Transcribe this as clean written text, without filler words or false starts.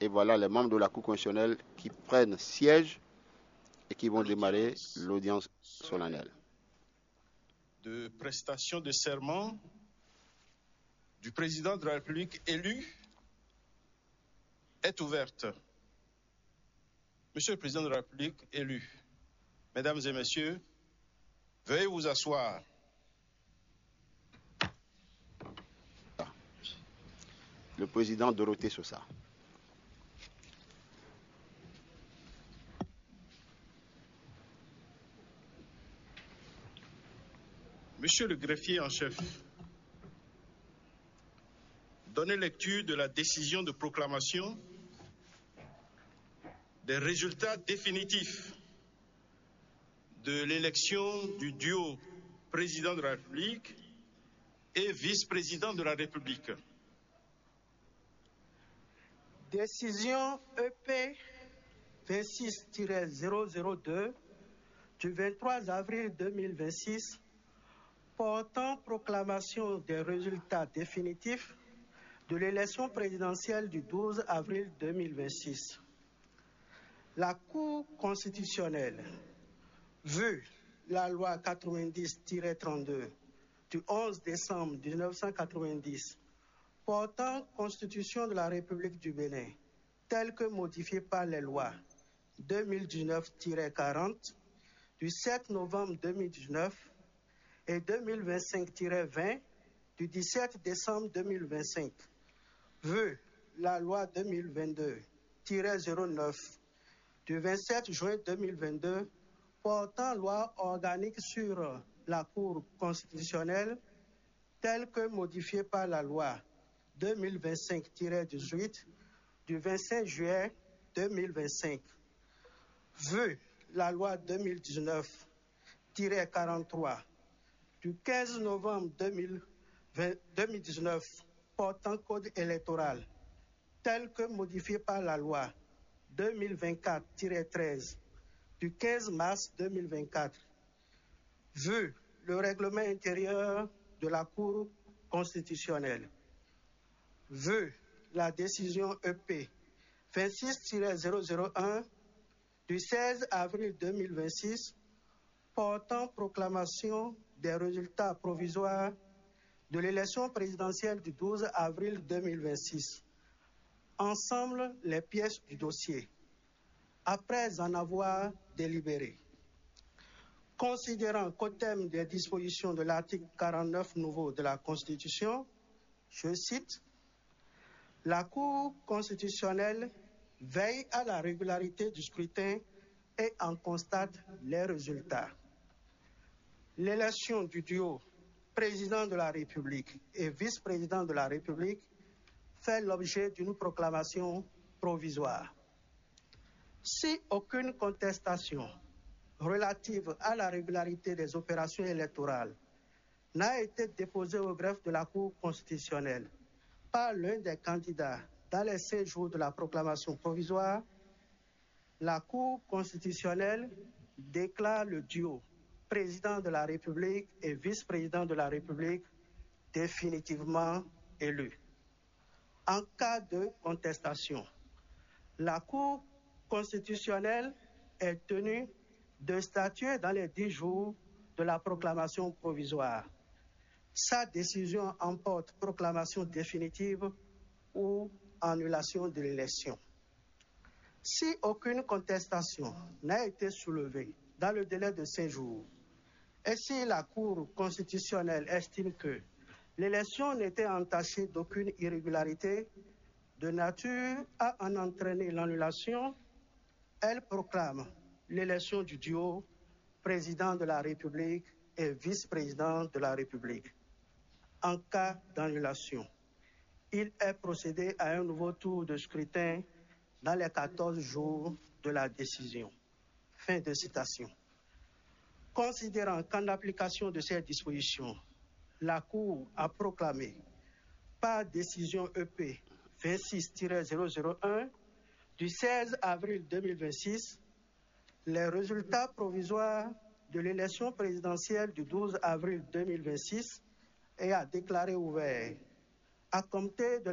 Et voilà les membres de la Cour constitutionnelle qui prennent siège et qui vont démarrer l'audience solennelle. De prestation de serment du président de la République élu est ouverte. Monsieur le Président de la République élu, Mesdames et Messieurs, veuillez vous asseoir. Le président Dorothée Sosa. Monsieur le greffier en chef, donnez lecture de la décision de proclamation des résultats définitifs de l'élection du duo président de la République et vice-président de la République. Décision EP 26-002 du 23 avril 2026 portant proclamation des résultats définitifs de l'élection présidentielle du 12 avril 2026. La Cour constitutionnelle, vu la loi 90-32 du 11 décembre 1990 portant Constitution de la République du Bénin, telle que modifiée par les lois 2019-40 du 7 novembre 2019 et 2025-20 du 17 décembre 2025, vu la loi 2022-09 du 27 juin 2022 portant loi organique sur la Cour constitutionnelle telle que modifiée par la loi 2025-18 du 25 juillet 2025, vu la loi 2019-43 du 15 novembre 2019 portant code électoral tel que modifié par la loi 2024-13 du 15 mars 2024, vu le règlement intérieur de la Cour constitutionnelle, vu la décision EP 26-001 du 16 avril 2026 portant proclamation des résultats provisoires de l'élection présidentielle du 12 avril 2026. Ensemble, les pièces du dossier, après en avoir délibéré. Considérant qu'au terme des dispositions de l'article 49 nouveau de la Constitution, je cite, la Cour constitutionnelle veille à la régularité du scrutin et en constate les résultats. L'élection du duo président de la République et vice-président de la République fait l'objet d'une proclamation provisoire. Si aucune contestation relative à la régularité des opérations électorales n'a été déposée au greffe de la Cour constitutionnelle par l'un des candidats dans les 16 jours de la proclamation provisoire, la Cour constitutionnelle déclare le duo président de la République et vice-président de la République définitivement élu. En cas de contestation, la Cour constitutionnelle est tenue de statuer dans les 10 jours de la proclamation provisoire. Sa décision emporte proclamation définitive ou annulation de l'élection. Si aucune contestation n'a été soulevée dans le délai de 5 jours, et si la Cour constitutionnelle estime que l'élection n'était entachée d'aucune irrégularité de nature à en entraîner l'annulation, elle proclame l'élection du duo président de la République et vice-président de la République. En cas d'annulation, il est procédé à un nouveau tour de scrutin dans les 14 jours de la décision. Fin de citation. Considérant qu'en application de ces dispositions, la Cour a proclamé par décision EP 26-001 du 16 avril 2026 les résultats provisoires de l'élection présidentielle du 12 avril 2026 et a déclaré ouvert à compter de